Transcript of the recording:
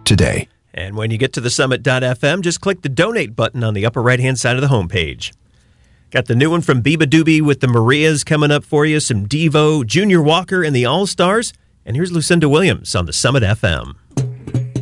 today. And when you get to the Summit.fm, just click the donate button on the upper right-hand side of the homepage. Got the new one from Biba Doobie with the Marias coming up for you, some Devo, Junior Walker, and the All-Stars. And here's Lucinda Williams on the Summit FM.